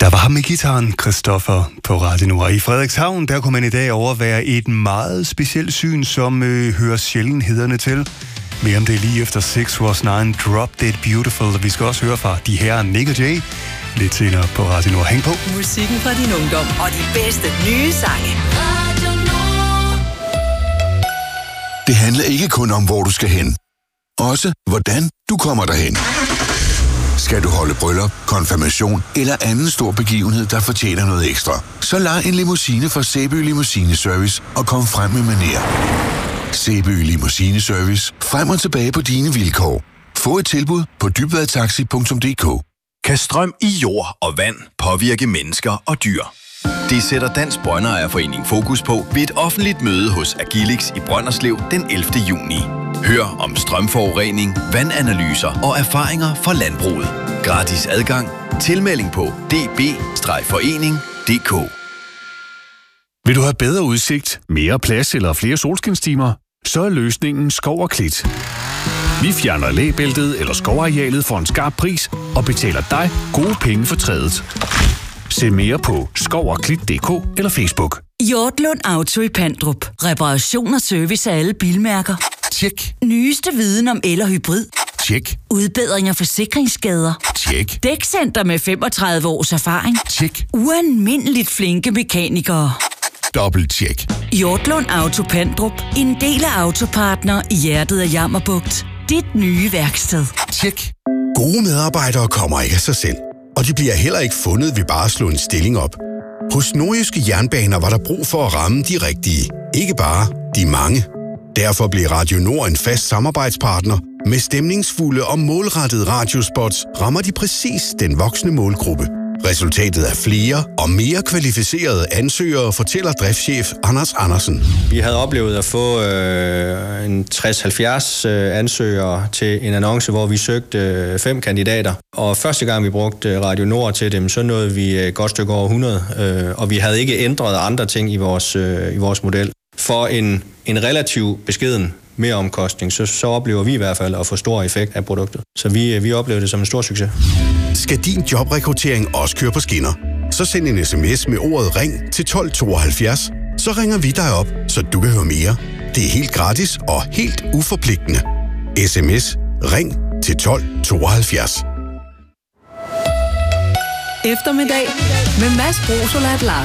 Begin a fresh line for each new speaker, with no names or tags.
Der var ham med gitaren, Christoffer, på Radio Nord. I Frederikshavn, der kunne man i dag overvære et meget specielt syn, som hører sjældenhederne til. Mere om det lige efter 6 was 9, Drop Dead Beautiful. Vi skal også høre fra de her Nick og Jay lidt senere på Radio Nord. Hæng på.
Musikken fra din ungdom og de bedste nye sange.
Det handler ikke kun om, hvor du skal hen. Også hvordan du kommer derhen. Skal du holde bryllup, konfirmation eller anden stor begivenhed, der fortjener noget ekstra, så lej en limousine fra Sæby Limousine Service og kom frem med manér. Sæby Limousine Service. Frem og tilbage på dine vilkår. Få et tilbud på dybvadtaxi.dk.
Kan strøm i jord og vand påvirke mennesker og dyr? Det sætter Dansk Brøndejerforening fokus på ved et offentligt møde hos Agilix i Brønderslev den 11. juni. Hør om strømforurening, vandanalyser og erfaringer fra landbruget. Gratis adgang. Tilmelding på db-forening.dk.
Vil du have bedre udsigt, mere plads eller flere solskinstimer? Så er løsningen Skov og Klit. Vi fjerner læbæltet eller skovarealet for en skarp pris og betaler dig gode penge for trædet. Se mere på skovogklit.dk eller Facebook.
Hjortlund Auto i Pandrup. Reparation og service af alle bilmærker.
Tjek.
Nyeste viden om el og hybrid.
Tjek.
Udbedring af forsikringsskader.
Tjek.
Dækcenter med 35 års erfaring.
Tjek.
Ualmindeligt flinke mekanikere.
Dobbelt-tjek.
Hjortlund Auto Pandrup. En del af Autopartner i hjertet af Jammerbugt. Dit nye værksted.
Tjek.
Gode medarbejdere kommer ikke af sig selv. Og de bliver heller ikke fundet ved bare at slå en stilling op. Hos Nordjyske Jernbaner var der brug for at ramme de rigtige. Ikke bare de mange. Derfor blev Radio Nord en fast samarbejdspartner. Med stemningsfulde og målrettede radiospots rammer de præcis den voksne målgruppe. Resultatet er flere og mere kvalificerede ansøgere, fortæller driftschef Anders Andersen.
Vi havde oplevet at få en 60-70 ansøgere til en annonce, hvor vi søgte 5 kandidater. Og første gang vi brugte Radio Nord til dem, så nåede vi et godt stykke over 100. Og vi havde ikke ændret andre ting i vores model. For en relativ beskeden meromkostning, så oplever vi i hvert fald at få stor effekt af produktet. Så vi oplever det som en stor succes.
Skal din jobrekruttering også køre på skinner? Så send en sms med ordet RING til 1272. Så ringer vi dig op, så du kan høre mere. Det er helt gratis og helt uforpligtende. SMS RING til 1272.
Eftermiddag med Mads Brosolat Larsen.